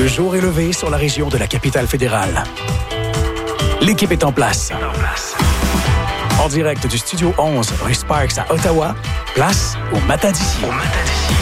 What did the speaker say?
jour est levé sur la région de la capitale fédérale. L'équipe est en place. En direct du Studio 11, rue Sparks à Ottawa, place au Matin d'ici.